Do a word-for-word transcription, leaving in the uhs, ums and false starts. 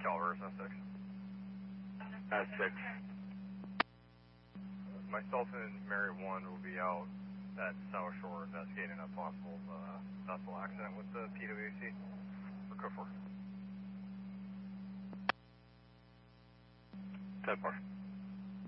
Calvert, S six. S six. Myself and Mary one will be out at South Shore investigating a possible uh, vessel accident with the P W C for Code four. ten four.